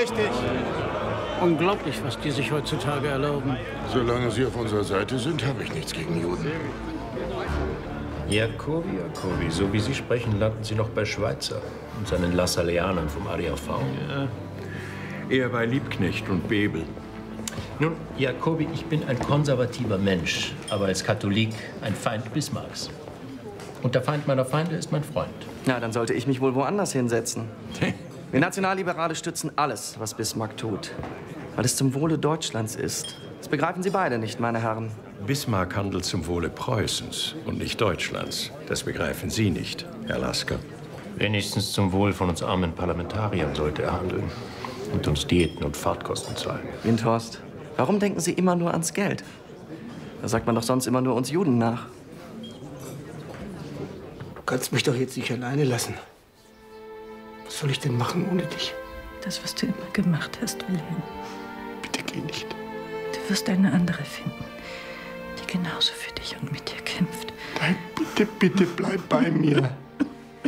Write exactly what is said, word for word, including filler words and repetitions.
richtig. Unglaublich, was die sich heutzutage erlauben. Solange Sie auf unserer Seite sind, habe ich nichts gegen Juden. Jacobi, Jacobi, so wie Sie sprechen, landen Sie noch bei Schweitzer und seinen Lassalleanern vom A D A V. Ja, eher bei Liebknecht und Bebel. Nun, Jacobi, ich bin ein konservativer Mensch, aber als Katholik ein Feind Bismarcks. Und der Feind meiner Feinde ist mein Freund. Na, dann sollte ich mich wohl woanders hinsetzen. Wir Nationalliberale stützen alles, was Bismarck tut, weil es zum Wohle Deutschlands ist. Das begreifen Sie beide nicht, meine Herren. Bismarck handelt zum Wohle Preußens und nicht Deutschlands. Das begreifen Sie nicht, Herr Lasker. Wenigstens zum Wohl von uns armen Parlamentariern sollte er handeln und uns Diäten und Fahrtkosten zahlen. Windhorst, warum denken Sie immer nur ans Geld? Da sagt man doch sonst immer nur uns Juden nach. Du kannst mich doch jetzt nicht alleine lassen. Was soll ich denn machen ohne dich? Das, was du immer gemacht hast, Wilhelm. Bitte geh nicht. Du wirst eine andere finden, die genauso für dich und mit dir kämpft. Nein, bitte, bitte bleib bei mir.